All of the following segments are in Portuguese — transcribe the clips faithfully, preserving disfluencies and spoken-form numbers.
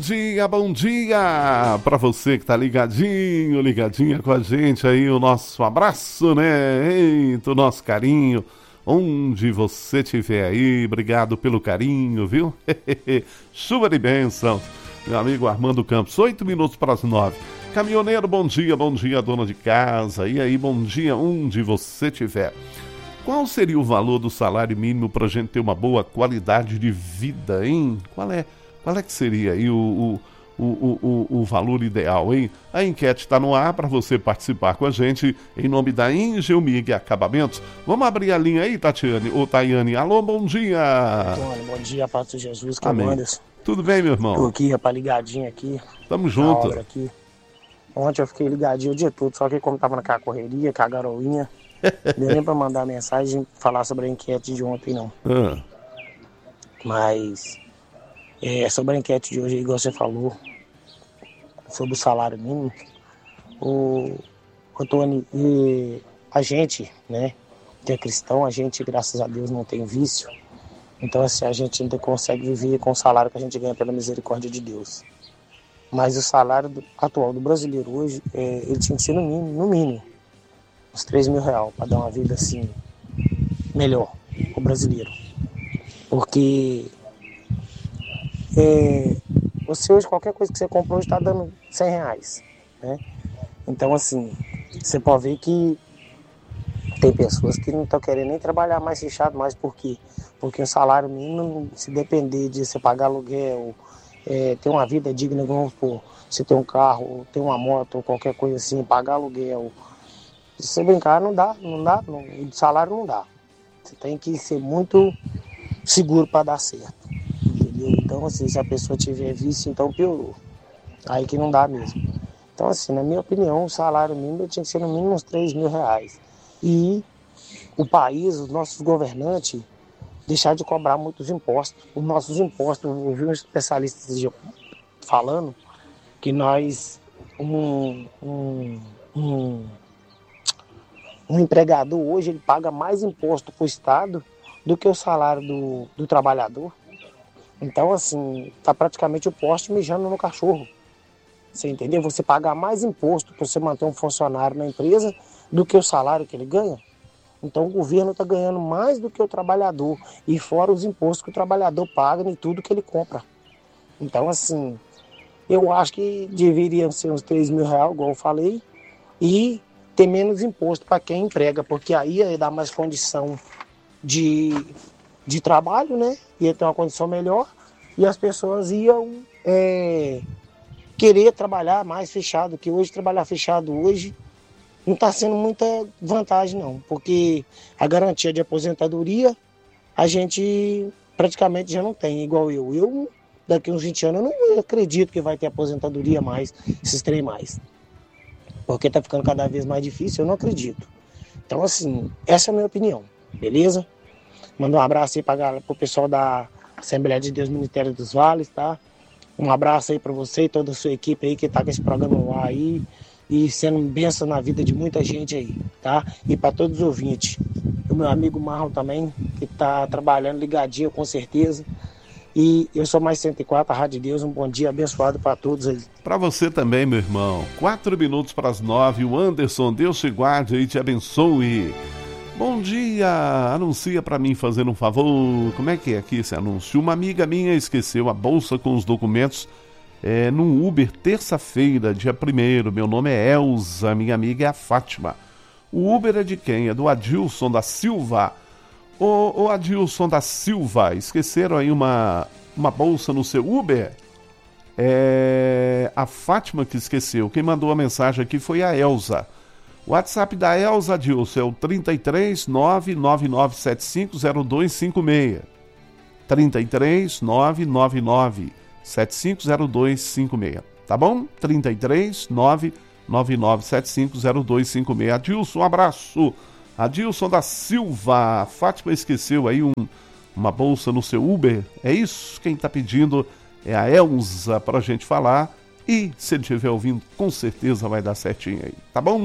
Dia, bom dia para você que tá ligadinho, ligadinha com a gente aí, o nosso abraço, né? Eita, o nosso carinho, onde você estiver aí, obrigado pelo carinho, viu? Chuva de bênçãos, meu amigo Armando Campos, oito minutos para as nove. Caminhoneiro, bom dia, bom dia, dona de casa, e aí, bom dia, onde você estiver. Qual seria o valor do salário mínimo para a gente ter uma boa qualidade de vida, hein? Qual é? Qual é que seria aí o, o, o, o, o valor ideal, hein? A enquete está no ar para você participar com a gente em nome da Engelmig Acabamentos. Vamos abrir a linha aí, Tatiane, ou Tayane. Alô, bom dia. Antônio, bom dia, Paz de Jesus, que Amém. mandas. Tudo bem, meu irmão? Tô aqui, rapaz, ligadinho aqui. Tamo junto. Obra aqui. Ontem eu fiquei ligadinho o dia todo, só que como tava naquela correria, com a garoinha, não deu nem pra mandar mensagem e falar sobre a enquete de ontem, não. Ah. Mas, é, sobre a enquete de hoje, igual você falou, sobre o salário mínimo, o Antônio, e a gente, né, que é cristão, a gente, graças a Deus, não tem vício. Então, assim, a gente ainda consegue viver com o salário que a gente ganha pela misericórdia de Deus. Mas o salário do, atual do brasileiro hoje, é, ele tinha que ser no mínimo, no mínimo, uns três mil reais, para dar uma vida, assim, melhor pro brasileiro. Porque é, você hoje, qualquer coisa que você comprou, está dando cem reais, né? Então, assim, você pode ver que tem pessoas que não estão querendo nem trabalhar mais fechado, mais por quê? Porque o salário mínimo, se depender de você pagar aluguel, é, ter uma vida digna, vamos supor, você ter um carro, ter uma moto, ou qualquer coisa assim, pagar aluguel, se você brincar, não dá, não dá, não, o salário não dá. Você tem que ser muito seguro para dar certo, entendeu? Então, assim, se a pessoa tiver vício, então piorou. Aí que não dá mesmo. Então, assim, na minha opinião, o salário mínimo tinha que ser no mínimo uns três mil reais. E o país, os nossos governantes, deixar de cobrar muitos impostos. Os nossos impostos, eu vi um especialista falando que nós, um, um, um, um empregador hoje, ele paga mais imposto para o Estado do que o salário do, do trabalhador. Então, assim, está praticamente o poste mijando no cachorro. Você entendeu? Você pagar mais imposto para você manter um funcionário na empresa do que o salário que ele ganha. Então o governo está ganhando mais do que o trabalhador, e fora os impostos que o trabalhador paga em tudo que ele compra. Então, assim, eu acho que deveriam ser uns três mil reais, igual eu falei, e ter menos imposto para quem emprega, porque aí ia dar mais condição de, de trabalho, né? Ia ter uma condição melhor e as pessoas iam é, querer trabalhar mais fechado, que hoje trabalhar fechado hoje não está sendo muita vantagem, não, porque a garantia de aposentadoria a gente praticamente já não tem, igual eu. Eu, daqui uns vinte anos, eu não acredito que vai ter aposentadoria mais, esses trem mais. Porque está ficando cada vez mais difícil, eu não acredito. Então, assim, essa é a minha opinião, beleza? Manda um abraço aí para o pessoal da Assembleia de Deus Ministério dos Vales, tá? Um abraço aí para você e toda a sua equipe aí que está com esse programa lá aí, e sendo bênção na vida de muita gente aí, tá? E para todos os ouvintes. O meu amigo Marlon também, que está trabalhando ligadinho com certeza. E eu sou mais cento e quatro, a Rádio Deus. Um bom dia abençoado para todos aí. Para você também, meu irmão. Quatro minutos para as nove. O Anderson, Deus te guarde e te abençoe. Bom dia, anuncia para mim fazendo um favor. Como é que é aqui esse anúncio? Uma amiga minha esqueceu a bolsa com os documentos É, num Uber, terça-feira, dia primeiro. Meu nome é Elza, minha amiga é a Fátima. O Uber é de quem? É do Adilson da Silva. Ô, ô Adilson da Silva, esqueceram aí uma, uma bolsa no seu Uber? É a Fátima que esqueceu. Quem mandou a mensagem aqui foi a Elza. O WhatsApp da Elza, Adilson, é o trinta e três, nove nove nove sete cinco zero dois cinco seis. trinta e três, nove nove nove sete cinco zero dois cinco seis, tá bom? trinta e três, nove nove nove sete cinco zero dois cinco seis. Adilson, um abraço. Adilson da Silva. A Fátima esqueceu aí um, uma bolsa no seu Uber. É isso? Quem tá pedindo é a Elza pra gente falar. E se ele estiver ouvindo, com certeza vai dar certinho aí, tá bom?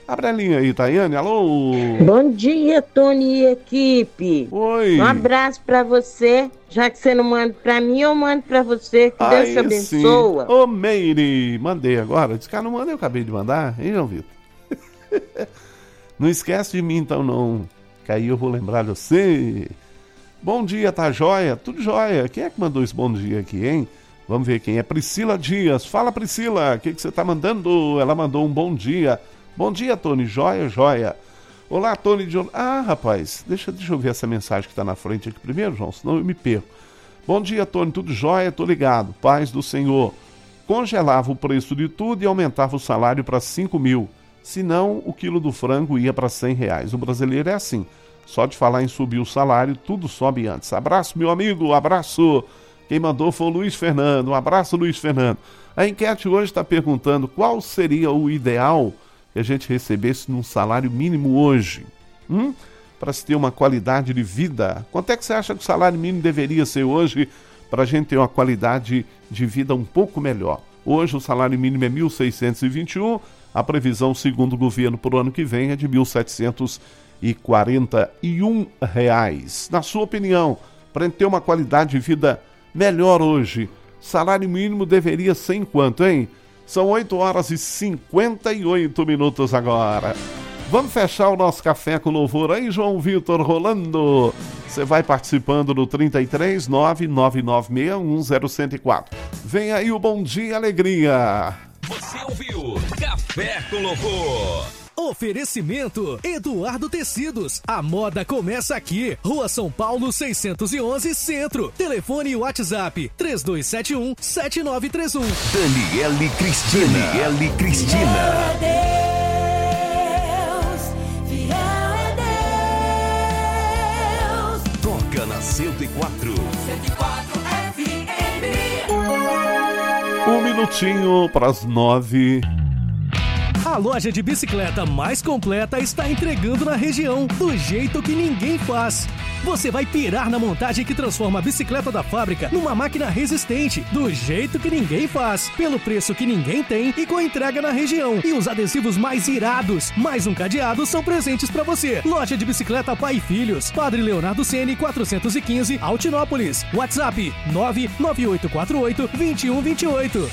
Abre a linha aí, Tayane, alô? Bom dia, Tony e equipe. Oi. Um abraço pra você, já que você não manda pra mim, eu mando pra você, que Deus te abençoa. Ô, Meire, mandei agora, disse que não manda, eu acabei de mandar, hein, João Vitor? Não esquece de mim então não, que aí eu vou lembrar de você. Bom dia, tá joia? Tudo joia. Quem é que mandou esse bom dia aqui, hein? Vamos ver quem é. Priscila Dias. Fala, Priscila, o que, que você tá mandando? Ela mandou um bom dia. Bom dia, Tony. Joia, joia. Olá, Tony. De... Ah, rapaz, deixa, deixa eu ver essa mensagem que tá na frente aqui primeiro, João, senão eu me perco. Bom dia, Tony. Tudo joia? Tô ligado. Paz do Senhor. Congelava o preço de tudo e aumentava o salário para cinco mil. Senão, o quilo do frango ia para cem reais. O brasileiro é assim. Só de falar em subir o salário, tudo sobe antes. Abraço, meu amigo. Abraço. Quem mandou foi o Luiz Fernando. Um abraço, Luiz Fernando. A enquete hoje está perguntando qual seria o ideal que a gente recebesse num salário mínimo hoje, hum? Para se ter uma qualidade de vida. Quanto é que você acha que o salário mínimo deveria ser hoje para a gente ter uma qualidade de vida um pouco melhor? Hoje o salário mínimo é mil seiscentos e vinte e um, a previsão segundo o governo para o ano que vem é de mil setecentos e quarenta e um reais. Na sua opinião, para a gente ter uma qualidade de vida melhor hoje, salário mínimo deveria ser em quanto, hein? São oito horas e cinquenta e oito minutos agora. Vamos fechar o nosso café com louvor aí, João Vitor rolando. Você vai participando no trinta e três, nove nove nove seis um zero zero quatro. Vem aí o Bom Dia Alegria. Você ouviu Café com Louvor. Oferecimento Eduardo Tecidos. A moda começa aqui. Rua São Paulo seiscentos e onze, Centro. Telefone e WhatsApp três dois sete um, sete nove três um. Daniele Cristina. Daniele Cristina. Toca na cento e quatro. cento e quatro F M. Um minutinho para as nove. A loja de bicicleta mais completa está entregando na região, do jeito que ninguém faz. Você vai pirar na montagem que transforma a bicicleta da fábrica numa máquina resistente, do jeito que ninguém faz, pelo preço que ninguém tem e com entrega na região. E os adesivos mais irados, mais um cadeado, são presentes para você. Loja de bicicleta Pai e Filhos, Padre Leonardo Ceni, quatrocentos e quinze, Altinópolis. WhatsApp nove nove oito quatro oito, dois um dois oito.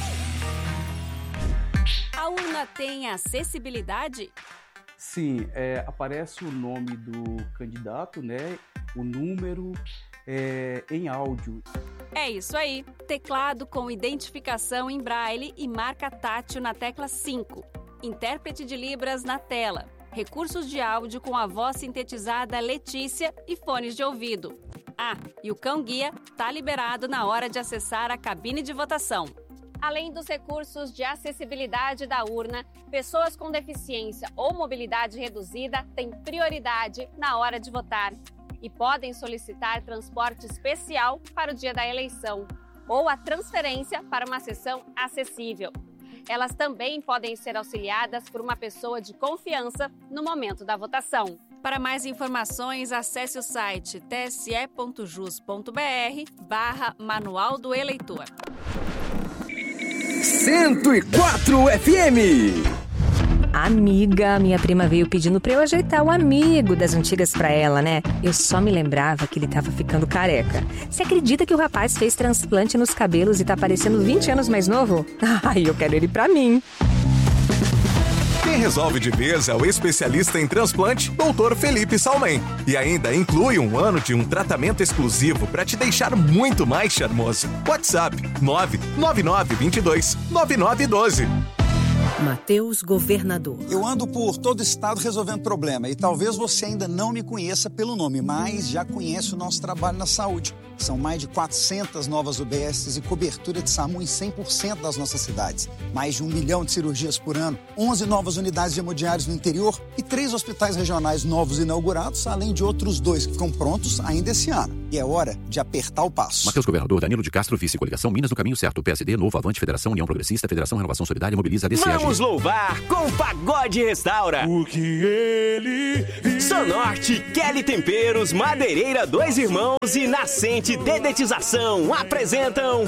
A urna tem acessibilidade? Sim, é, aparece o nome do candidato, né? O número é, em áudio. É isso aí. Teclado com identificação em braille e marca tátil na tecla cinco. Intérprete de Libras na tela. Recursos de áudio com a voz sintetizada Letícia e fones de ouvido. Ah, e o cão-guia está liberado na hora de acessar a cabine de votação. Além dos recursos de acessibilidade da urna, pessoas com deficiência ou mobilidade reduzida têm prioridade na hora de votar e podem solicitar transporte especial para o dia da eleição ou a transferência para uma sessão acessível. Elas também podem ser auxiliadas por uma pessoa de confiança no momento da votação. Para mais informações, acesse o site tse.jus.br barra Manual do Eleitor. cento e quatro F M. Amiga, minha prima veio pedindo pra eu ajeitar o amigo das antigas pra ela, né? Eu só me lembrava que ele tava ficando careca. Você acredita que o rapaz fez transplante nos cabelos e tá parecendo vinte anos mais novo? Ai, eu quero ele pra mim. Quem resolve de vez é o especialista em transplante, doutor Felipe Salmen. E ainda inclui um ano de um tratamento exclusivo para te deixar muito mais charmoso. WhatsApp nove nove nove dois dois nove nove um dois. Matheus Governador. Eu ando por todo o estado resolvendo problema e talvez você ainda não me conheça pelo nome, mas já conhece o nosso trabalho na saúde. São mais de quatrocentas novas U B Ss e cobertura de SAMU em cem por cento das nossas cidades. Mais de um milhão de cirurgias por ano, onze novas unidades de hemodiários no interior e três hospitais regionais novos inaugurados, além de outros dois que ficam prontos ainda esse ano. E é hora de apertar o passo. Matheus Governador, Danilo de Castro, Vice Coligação Minas no caminho certo. P S D, Novo, Avante, Federação, União Progressista, Federação Renovação Solidária, Mobiliza, D C A G. Vamos louvar com Pagode Restaura. O que ele... Sonorte, Kelly Temperos, Madeireira Dois Irmãos e Nascente Dedetização apresentam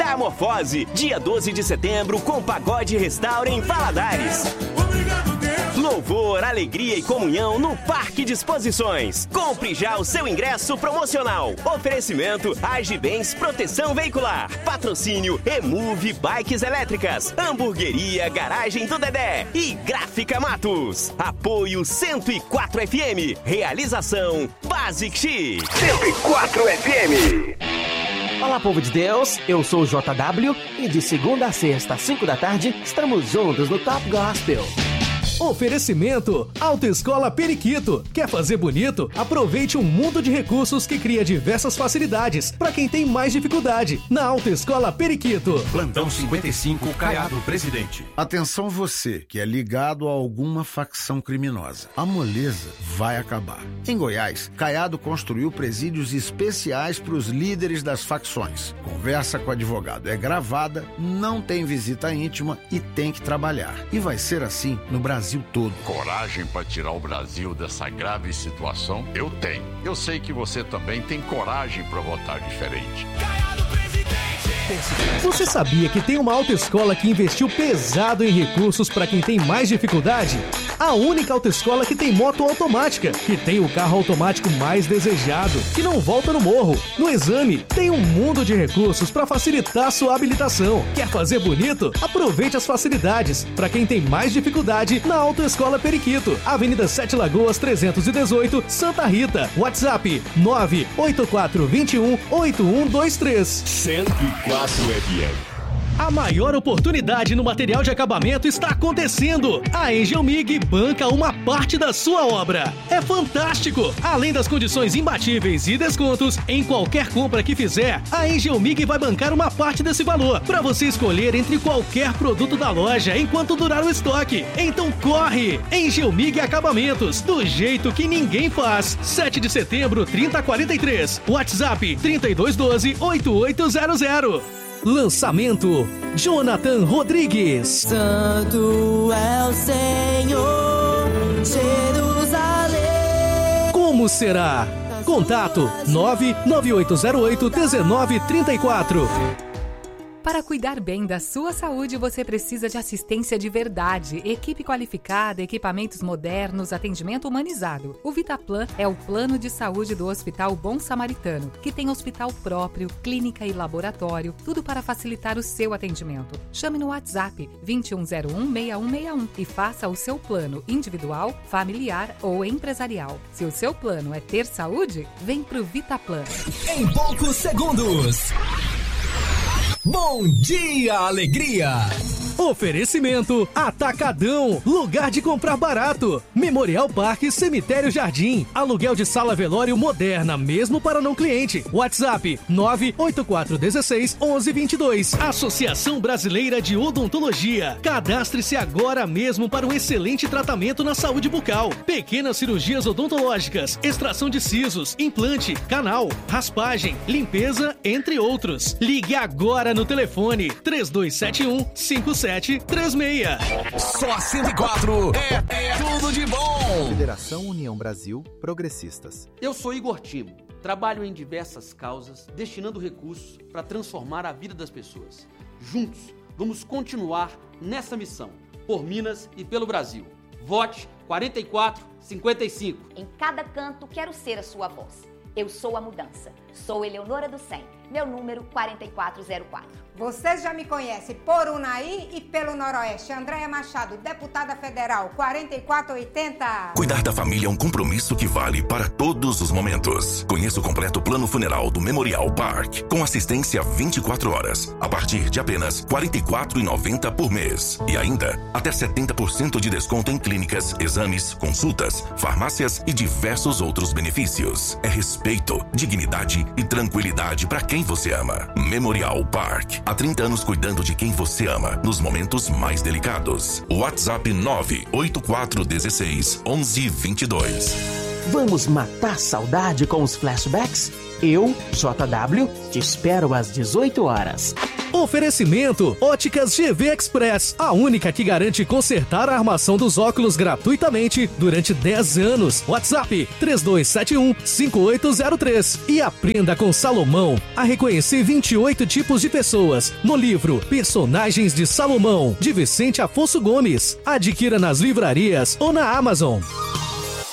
Metamorfose, dia doze de setembro, com Pagode Restaura em Valadares. Obrigado, Deus. Louvor, alegria e comunhão no Parque de Exposições. Compre já o seu ingresso promocional. Oferecimento Agibens Proteção Veicular. Patrocínio Emove Bikes Elétricas. Hamburgueria Garagem do Dedé. E Gráfica Matos. Apoio cento e quatro F M. Realização Basic X. cento e quatro F M. Olá, povo de Deus, eu sou o J W e de segunda a sexta, às cinco da tarde, estamos juntos no Top Gospel. Oferecimento Autoescola Periquito. Quer fazer bonito? Aproveite um mundo de recursos que cria diversas facilidades para quem tem mais dificuldade. Na Autoescola Periquito. Plantão cinquenta e cinco, Caiado Presidente. Atenção você que é ligado a alguma facção criminosa. A moleza vai acabar. Em Goiás, Caiado construiu presídios especiais para os líderes das facções. Conversa com o advogado é gravada, não tem visita íntima e tem que trabalhar. E vai ser assim no Brasil todo. Coragem para tirar o Brasil dessa grave situação? Eu tenho. Eu sei que você também tem coragem para votar diferente. Você sabia que tem uma autoescola que investiu pesado em recursos para quem tem mais dificuldade? A única autoescola que tem moto automática, que tem o carro automático mais desejado, que não volta no morro. No exame, tem um mundo de recursos para facilitar sua habilitação. Quer fazer bonito? Aproveite as facilidades. Para quem tem mais dificuldade, na Autoescola Periquito, Avenida Sete Lagoas trezentos e dezoito, Santa Rita. WhatsApp nove oito quatro dois um oito um dois três. cento e quatro F M. A maior oportunidade no material de acabamento está acontecendo. A Angel Mig banca uma parte da sua obra. É fantástico! Além das condições imbatíveis e descontos, em qualquer compra que fizer, a Angel Mig vai bancar uma parte desse valor para você escolher entre qualquer produto da loja enquanto durar o estoque. Então corre! Angel Mig Acabamentos, do jeito que ninguém faz. sete de setembro, trinta quarenta e três. WhatsApp trinta e dois doze, oito oito zero zero. Lançamento Jonathan Rodrigues. Santo é o Senhor, Jerusalém. Como será? Contato nove nove oito zero oito um nove três quatro. Para cuidar bem da sua saúde, você precisa de assistência de verdade, equipe qualificada, equipamentos modernos, atendimento humanizado. O Vitaplan é o plano de saúde do Hospital Bom Samaritano, que tem hospital próprio, clínica e laboratório, tudo para facilitar o seu atendimento. Chame no WhatsApp vinte e um zero um, seis um seis um e faça o seu plano individual, familiar ou empresarial. Se o seu plano é ter saúde, vem pro Vitaplan. Em poucos segundos. Bom dia, alegria! Oferecimento Atacadão, lugar de comprar barato. Memorial Parque Cemitério Jardim, aluguel de sala velório moderna, mesmo para não cliente. WhatsApp nove oito quatro um seis um um dois dois. Associação Brasileira de Odontologia. Cadastre-se agora mesmo para um excelente tratamento na saúde bucal. Pequenas cirurgias odontológicas, extração de sisos, implante, canal, raspagem, limpeza, entre outros. Ligue agora no telefone três dois sete um, cinco sete três seis. Só cento e quatro é, é tudo de bom. Federação União Brasil Progressistas. Eu sou Igor Timo. Trabalho em diversas causas, destinando recursos para transformar a vida das pessoas. Juntos, vamos continuar nessa missão, por Minas e pelo Brasil. Vote quarenta e quatro cinquenta e cinco. Em cada canto, quero ser a sua voz. Eu sou a mudança. Sou Eleonora do cem. Meu número quatro quatro zero quatro. Vocês já me conhecem por Unaí e pelo Noroeste. Andréia Machado, deputada federal, quarenta e quatro oitenta. Cuidar da família é um compromisso que vale para todos os momentos. Conheça o completo plano funeral do Memorial Park, com assistência vinte e quatro horas, a partir de apenas quarenta e quatro reais e noventa centavos por mês. E ainda, até setenta por cento de desconto em clínicas, exames, consultas, farmácias e diversos outros benefícios. É respeito, dignidade e tranquilidade para quem você ama. Memorial Park. Há trinta anos cuidando de quem você ama, nos momentos mais delicados. WhatsApp nove oito quatro um seis um um dois dois. Vamos matar saudade com os flashbacks? Eu, J W, te espero às dezoito horas. Oferecimento Óticas G V Express, a única que garante consertar a armação dos óculos gratuitamente durante dez anos. WhatsApp três dois sete um, cinco oito zero três. E aprenda com Salomão a reconhecer vinte e oito tipos de pessoas no livro Personagens de Salomão, de Vicente Afonso Gomes. Adquira nas livrarias ou na Amazon.